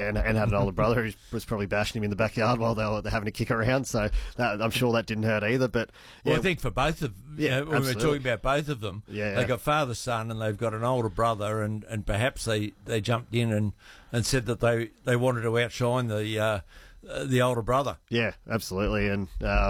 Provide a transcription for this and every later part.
and had an older brother who was probably bashing him in the backyard while they were having a kick around. So I'm sure that didn't hurt either. But yeah, well, I think for both of when we're talking about both of them, they got father son and they've got an older brother, and perhaps they jumped in and said that they wanted to outshine the older brother. Yeah, absolutely, and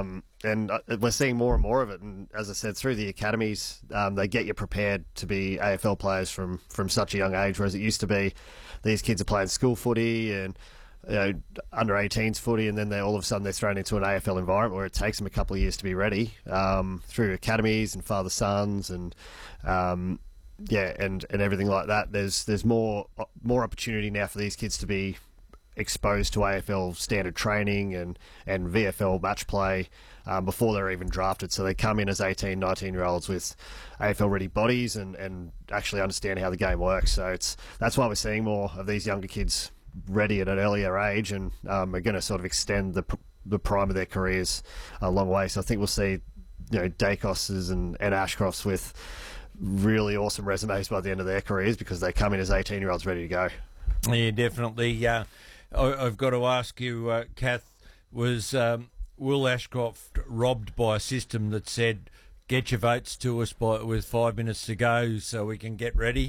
we're seeing more and more of it. And as I said, through the academies, they get you prepared to be AFL players from such a young age. Whereas it used to be, these kids are playing school footy and under 18s footy, and then all of a sudden they're thrown into an AFL environment where it takes them a couple of years to be ready. Through academies and father sons and and everything like that. There's more opportunity now for these kids to be exposed to AFL standard training and VFL match play before they're even drafted. So they come in as 18, 19-year-olds with AFL-ready bodies and actually understand how the game works. So that's why we're seeing more of these younger kids ready at an earlier age, and are going to sort of extend the prime of their careers a long way. So I think we'll see Dacos's and Ashcrofts with really awesome resumes by the end of their careers because they come in as 18-year-olds ready to go. Yeah, definitely. I've got to ask you, Kath, was Will Ashcroft robbed by a system that said, get your votes to us with 5 minutes to go so we can get ready?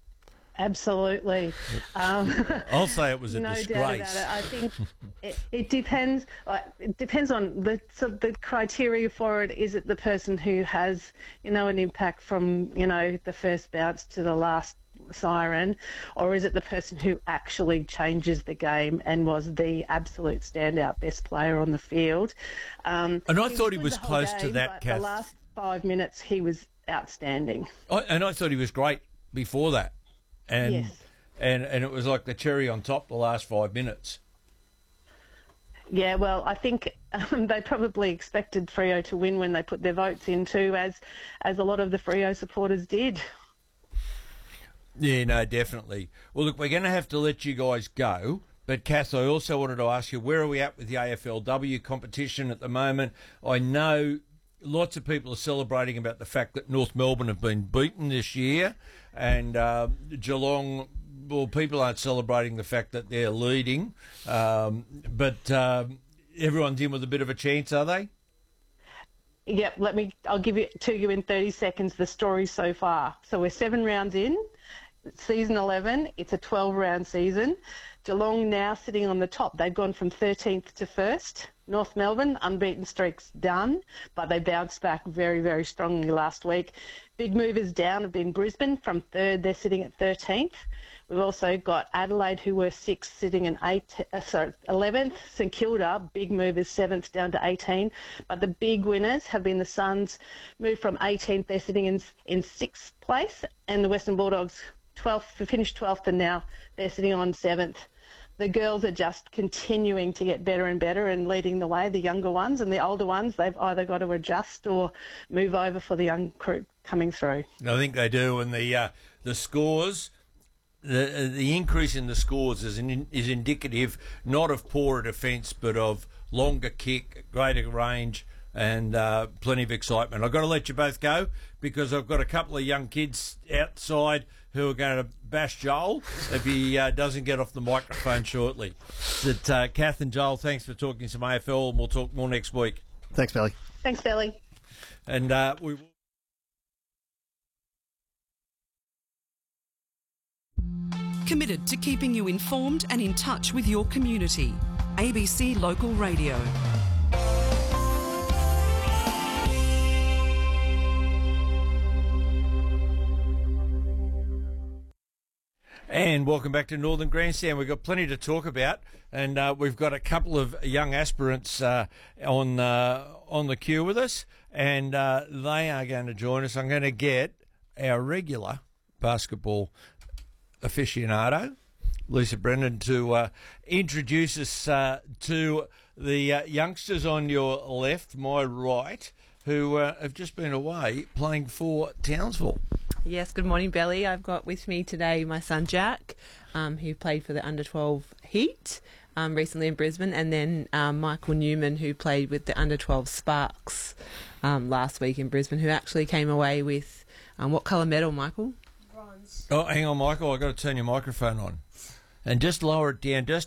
Absolutely. I'll say it was a disgrace. No doubt about it. I think it depends. It depends on the criteria for it. Is it the person who has, an impact from, the first bounce to the last siren, or is it the person who actually changes the game and was the absolute standout best player on the field? And I thought he was close to that, Kath. The last 5 minutes, he was outstanding. And I thought he was great before that. And, yes. and it was like the cherry on top the last 5 minutes. Yeah, well, I think they probably expected Freo to win when they put their votes in too, as a lot of the Freo supporters did. Yeah, no, definitely. Well, look, we're going to have to let you guys go. But, Kath, I also wanted to ask you, where are we at with the AFLW competition at the moment? I know lots of people are celebrating about the fact that North Melbourne have been beaten this year, and Geelong, well, people aren't celebrating the fact that they're leading, but everyone's in with a bit of a chance, are they? Yep, I'll give it to you in 30 seconds, the story so far. So we're 7 rounds in, season 11, it's a 12-round season. Geelong now sitting on the top. They've gone from 13th to 1st. North Melbourne, unbeaten streak's done, but they bounced back very, very strongly last week. Big movers down have been Brisbane from 3rd. They're sitting at 13th. We've also got Adelaide, who were 6th, sitting in 11th. St Kilda, big movers, 7th down to 18. But the big winners have been the Suns, moved from 18th. They're sitting in 6th place. And the Western Bulldogs, 12th, finished 12th, and now they're sitting on 7th. The girls are just continuing to get better and better and leading the way, the younger ones, and the older ones, they've either got to adjust or move over for the young crew coming through. I think they do, and the scores, the increase in the scores is indicative not of poorer defence but of longer kick, greater range, and plenty of excitement. I've got to let you both go because I've got a couple of young kids outside who are going to bash Joel if he doesn't get off the microphone shortly. But Kath and Joel, thanks for talking some AFL, and we'll talk more next week. Thanks, Belly. Thanks, Belly. And we will. Committed to keeping you informed and in touch with your community. ABC Local Radio. And welcome back to Northern Grandstand. We've got plenty to talk about, and we've got a couple of young aspirants on the queue with us, and they are going to join us. I'm going to get our regular basketball aficionado, Lisa Brennan, to introduce us to the youngsters on your left, my right, who have just been away playing for Townsville. Yes, good morning, Belly. I've got with me today my son Jack, who played for the Under-12 Heat recently in Brisbane, and then Michael Newman, who played with the Under-12 Sparks last week in Brisbane, who actually came away with what colour medal, Michael? Bronze. Oh, hang on, Michael. I've got to turn your microphone on. And just lower it down